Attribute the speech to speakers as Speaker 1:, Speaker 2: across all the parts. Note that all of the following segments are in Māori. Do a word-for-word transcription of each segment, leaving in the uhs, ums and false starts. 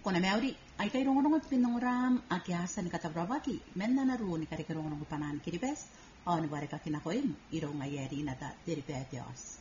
Speaker 1: Kona meuri, ai kai rongonongo pinongram akiasa ni katabrawaki, menna na ru ni kari rongonongo panan kiribes, o ni bareka kinakoim, iro ngayeri na ta deripetios.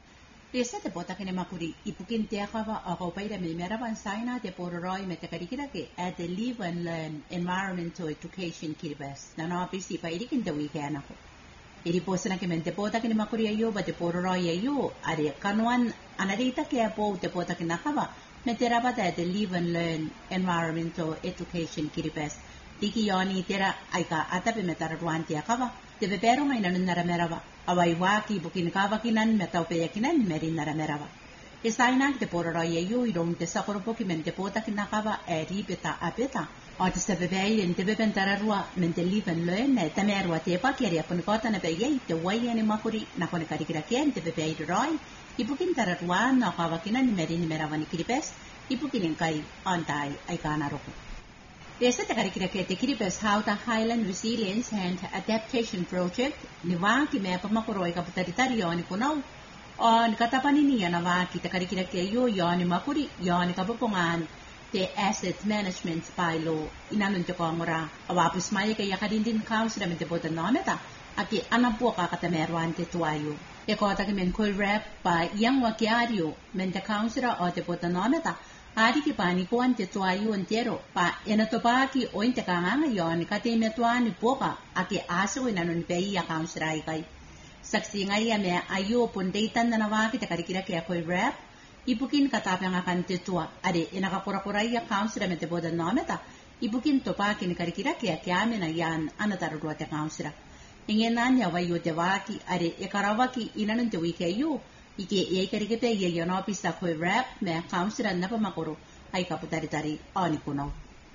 Speaker 1: Resa te pota kene makuri, ipukin te akava o kaupaida me meraban saina te pororoi me te karikirake at the live and learn environmental education kiribes, na no apisi pa irikin te weekend ako. Iri posa na kemen te pota kene makuri ayo ba te pororoi ayo, ari kanuan anarita ke apo te pota kinakava, me te rabata at the live and learn environmental education kiribes. Tiki yoni tera aika atape me tararuan te akava, te bebero mai nanun naramerava. Awai waki bukin kavakinan metau peyakinan merin naramerava. Isainak te pororoi ayo irong te sakoropoki men te pota kinakava eri peta apeta. O te sebebei en te beben tararua men te live and learn ne te merua te pakeri apunikota na peyei te waiani makuri na kone karikirakian te bebei roi. Ipukin tararua na kavakinan merin meravani kiripes. Ipukin kai antai aikana roku. Resa te karikirake te kiripes Hauta Highland Resilience and Adaptation Project ni waki me pamakuro ka putaritari yoni kuno o ni katapani niya na waki te karikirake yo yoni makuri yoni kapupungan te asset management bylaw inanun te kongora awapus maya kaya kadindin council namin te botan nometa aki anapo ka katameruan te tuayo e kota ki men koi rep pa yang wakiario men te council o te botan nometa Ari ki pani kuan te tuayu entero pa ena topaki o inte kanganga yon kate metuani poka aki aso ina non pei ya kaunsirai kai saksi ngai me ayo pon deitan na waki te karikira ke koi rap ipukin katapang akan te tua ade ena ka kura-kurai ya kaunsira me te boda nometa ipukin topaki ni karikira ke ke amena yan anatar ro te kaunsira ingena nya wayo te waki ade e karawaki ina non te wiki ayo Ike e karikete ye yo no pista koi rap me council na pa makoro ai kaputari tari ani kuno.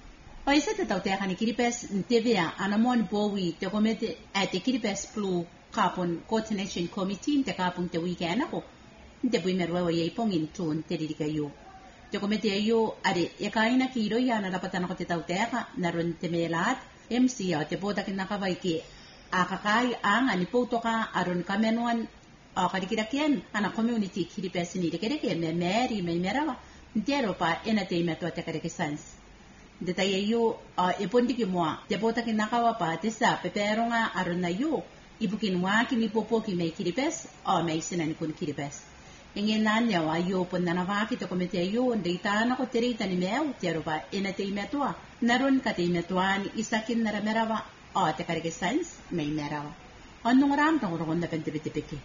Speaker 1: O ise te tau te akani kiripes ntevea anamon bowi te komete at te kiripes blue carbon coordination committee te kapung te weekend ako. Nte pui merwa ye pongin tun te dirika yo. Te komete yo ade e kaina kiro ya na rapatana ko te tau te aka naron te melat M C o te poda kinakawai ke akakai ang ani potoka aron kamenuan o karikirakian ana community kiripes ni rekereke me meri me merawa ntero pa ena te meto te kareke sans detaye yo e pondi ki moa te bota ki nakawa pa te sa peperonga arona yo ibukin wa ki ni popo ki me kiripes o me sina ni kun kiripes ingen nanya wa yo pon na wa ki to komite yo ndeita na ko terita ni meu tero pa ena te meto naron ka te metuan isakin na merawa o te kareke sans me merawa annong ram tong ron na pentipitipiki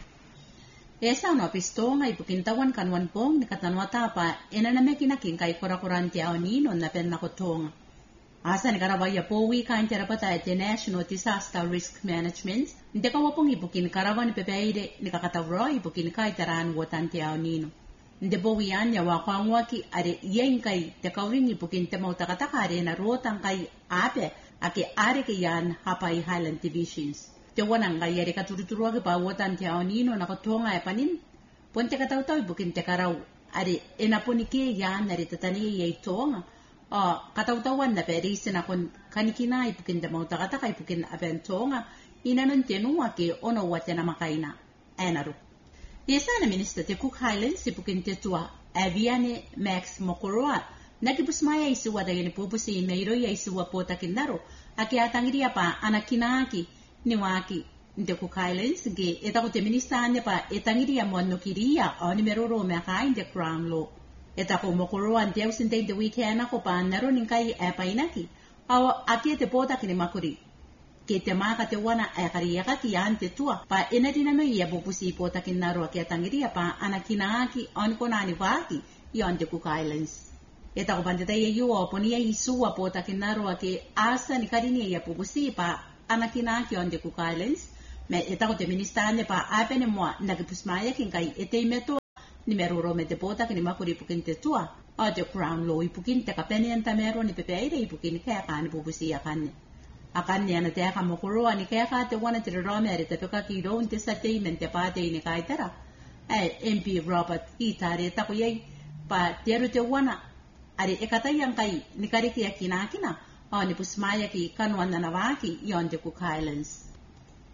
Speaker 1: Esa no pistonga ipukintawan kanwan pong ni katanwata pa ena na mekinaking kay kura-kuran ti aonino na pen nakotonga. Asa ni karawaya po wika interapata at the National Disaster Risk Management, hindi kawapong ipukin karawan ni pepeide ni kakatawro ipukin kay taran wotan ti aonino. Hindi po wiyan ya wakwang waki are yen kay te kawing ipukin te mautakataka na rotang kay ape aki are kayan hapay Highland Divisions. Te wanang kaya re katuturo ke bawotan te aonino na kotonga e panin ponte katautaw bukin te karaw ari enaponike yan na ritatani ye tonga o katautawan na perisen akon kanikina ipukin te mautakata kay ipukin abentonga inanon tenua ke ono wate na makaina enaru yesa na minister te Cook Highlands ipukin te tua aviane Max Mokoroa nakipusmaya isuwa dagini pupusi meiro ya isuwa pota kinaro aki atangiria pa anakinaki ni waki nte Cook Highlands ge eta ko te ministanya pa etangiria monno kiria o ni meroro me ka in the crown law eta ko mokoro ante usinte the weekend ko pa naro ninkai e pa inaki aw aki te pota kini makuri ke te maka te wana e karia ka ki ante tua pa enadina no ia bopusi pota kinaro aki etangiria pa anakinaki on ko nani waki i ante Cook Highlands eta ko pante te yo oponia isua pota kinaro aki asa ni karini ia bopusi pa anakina ki on de Cook Islands me eta ko te ministane pa apene mo na ke pusmaya kin kai ete meto ni meroro me te pota ki ni makuri pukin te tua o de crown law ipukin te kapene anta mero ni pepeire ipukin ka ka ni bubusi akan akan ni ana te ka mokoro ani ka ka te wana te ro me te peka ki ro te statement te pa te ni kai tera e M P Robert itare ta ko ye pa te ro te wana ari e kata yang kai ni kari ki akina akina o ni pusmaya ki kanwan na waki yon de Cook Highlands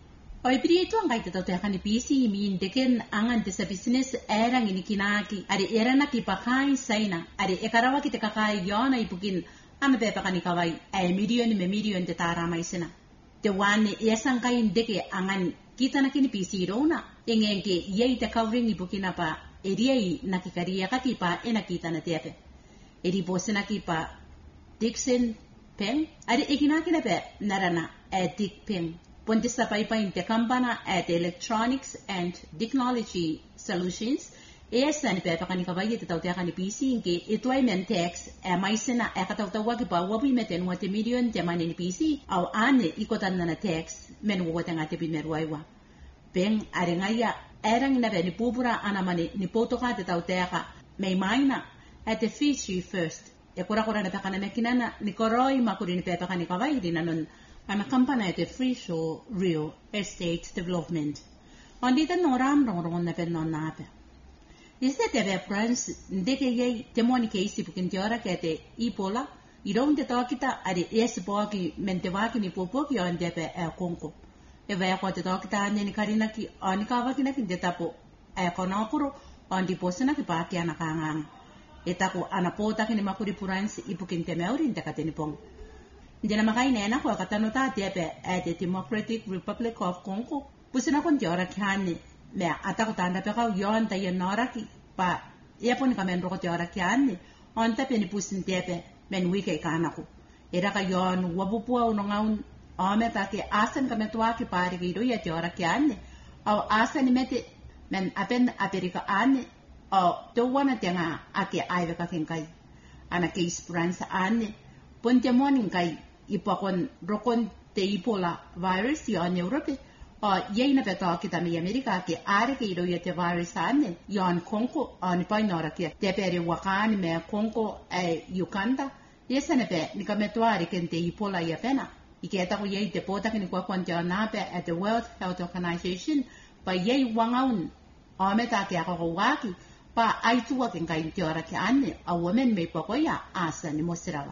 Speaker 1: Oi prieto ang kaita tau tekan ni pisi min deken angan desa business erang ini kinaki ari erana ki pakai saina ari ekarawa ki te kakai yona ipukin ame pepa kani kawai e million me million de tara mai sina te wane yasang kai deke angan kita na kini pisi rona engenge yei te covering ipukina pa eriai nakikaria kaki pa ena kita na tepe eri bosena ki pa Dixon Peng ari ekinaki na pe narana e Dick Peng Ponte sa paipain te kampana at Electronics and Technology Solutions, e sa ni pepa kani kabayi te tau te kani P C inke ito ay mentex e may sina e katawtawa ki pa wabi meten wate million te mani ni P C au ane ikotan na na tex men wate nga te pimerwaiwa. Peng are ngaya erang na ni pupura anamani ni potoka te tau te ka may maina at the fishy first. E kura kura na peka na mekinana ni koroi makuri ni pepa kani kabayi di nanon I'm a company at the Free Shore Real Estate Development. On dita no ram rong rong na pen non nape. Iste te ve prans ndeke ye temoni ke isi pukin tiora ke te ipola irong te tokita ari es boki mente waki ni popo ki on depe e konko. E ve ko te tokita ane ni karina ki on ka waki na ki te tapo e konokuro on di posena ki pa ki ana kangang. E tapo ana pota ki ni makuri prans ipukin te meuri ndeka te ni pong. Hindi na makainena ko katano ta tepe at the Democratic Republic of Congo. Pusina kon tiora kiani me ata ko tanda pe ka yon ta yon nora ki pa iapon ka men roko tiora kiani on ta pe ni pusin tepe men wike kana ko. Era ka yon wabupua unongaun ame ta ke asan ka metwa ki pare ki roya tiora kiani au asan ni mete men apen aperika ane o to wana tenga ake aive ka kenkai ana ke esperanza ane ponte morning kai ipakon rokon te ipola virus yon Europe o yei na peta kita mi Amerika ke are ke iro te virus ane yon Congo on painora ke te pere wakani me Congo e Uganda yesa ne pe ni kametwari ke te ipola ya pena ike ta ko yei te pota ke ni kwa konte na pe at the World Health Organization pa yei wangaun o meta ke ko waki pa aitua ke ngai te ora ke ane a women me pakoya asa ni mosirawa.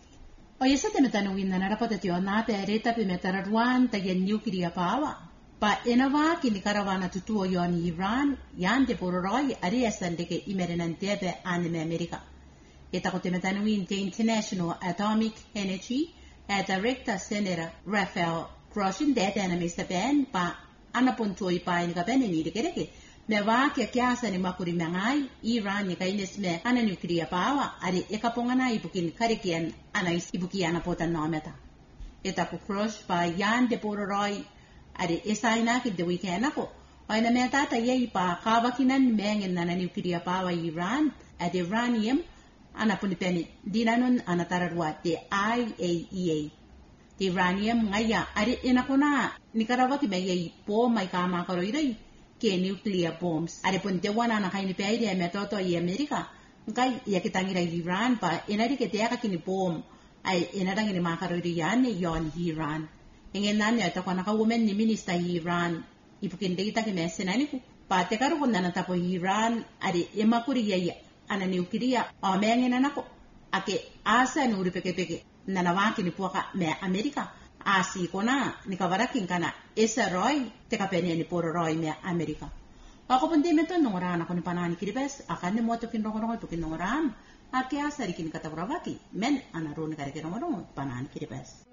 Speaker 1: O yesa te metanungin na narapata tiyo na pe reta pe metararuan ta yan nuclear power. Pa enawa kini karawana tutuo yon Iran yan te pororoi ari esan deke imerenan tepe anime Amerika. Eta ko te metanungin te International Atomic Energy e Director Senator Rafael Grosjean dete aname sa pen pa anapuntoi pa inika pen ni dekereke. Me wa ke kiasa ni makuri mengai Iran ni kaines me ana nuclear power ari ekapongana ibukin karikian ana ibuki ana pota nometa eta ku crush pa yan de pororoi ari esaina ki de weekend ako aina meta ta yei pa kawakinan mengen na nuclear power Iran at uranium ana punipeni dinanon ana tararwa te I A E A the uranium ngaya ari enakona nikarawa ki me yei po mai kama karoirai ke nuclear bombs are pun te wana na kaini pe idea metoto i Amerika ngai ya kitangira Iran pa enari ke te aka kini bomb ai enara ngini makarori yani yon Iran ingen nani ata kona ka women ni minister Iran ipukin deita ke mesenani ku pa te karu konna na tapo Iran are emakuri ya ana nuclear o mengena nako ake asa nuri peke peke nana waki ni puaka me Amerika asi kona ni kawarakin kana esa roy te kapene ni poro roy me Amerika. Ako pun di meto nongoran ako ni panani kiribes akan ni moto kin rongo rongo kin nongoran aki asa rikin kata brawaki men anarun kare kin rongo panani kiribes.